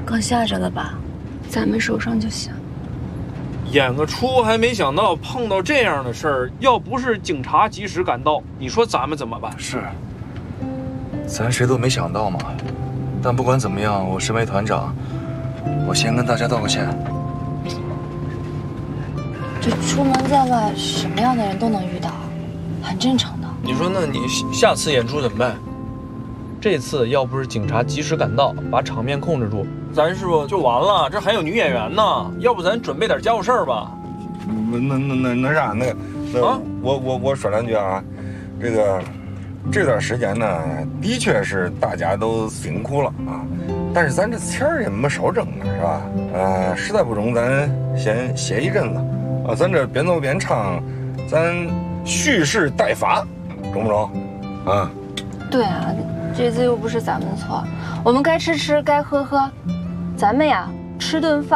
搁下着了吧，咱们手上就行。 演个出还没想到碰到这样的事儿，要不是警察及时赶到，你说咱们怎么办？ 是，咱谁都没想到嘛。但不管怎么样，我身为团长，我先跟大家道个歉。 这出门在外，什么样的人都能遇到，很正常的。 你说，那你下次演出怎么办？这次要不是警察及时赶到，把场面控制住，咱是不就完了？这还有女演员呢，要不咱准备点家务事儿吧？ 那啥，我说两句啊，这段时间呢，的确是大家都辛苦了啊，但是咱这钱儿也没少挣呢，是吧？实在不中，咱先歇一阵子啊，咱这边走边唱，咱蓄势待发，中不中？啊？ 对啊，这次又不是咱们的错，我们该吃吃，该喝喝，咱们呀吃顿饭。